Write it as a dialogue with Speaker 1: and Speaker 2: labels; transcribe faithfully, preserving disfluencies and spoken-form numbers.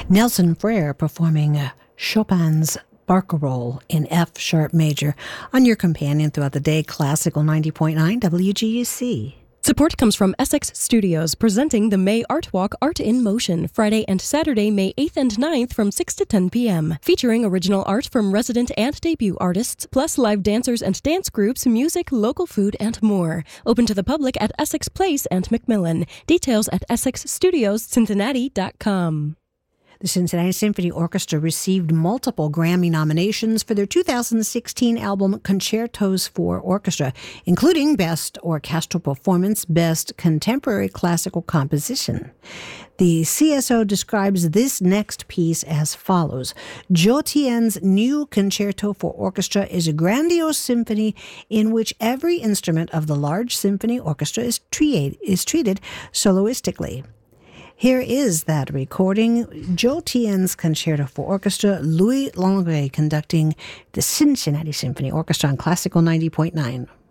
Speaker 1: Nelson Frere performing uh, Chopin's Barcarolle in F sharp major on your companion throughout the day, Classical ninety point nine W G U C.
Speaker 2: Support comes from Essex Studios, presenting the May Art Walk Art in Motion, Friday and Saturday, May eighth and ninth from six to ten p.m., featuring original art from resident and debut artists, plus live dancers and dance groups, music, local food, and more. Open to the public at Essex Place and Macmillan. Details at essex studios cincinnati dot com.
Speaker 1: The Cincinnati Symphony Orchestra received multiple Grammy nominations for their two thousand sixteen album Concertos for Orchestra, including Best Orchestral Performance, Best Contemporary Classical Composition. The C S O describes this next piece as follows. Zhou Tian's new Concerto for Orchestra is a grandiose symphony in which every instrument of the large symphony orchestra is, treat- is treated soloistically. Here is that recording, Zhou Tian's Concerto for Orchestra, Louis Langret conducting the Cincinnati Symphony Orchestra on Classical ninety point nine.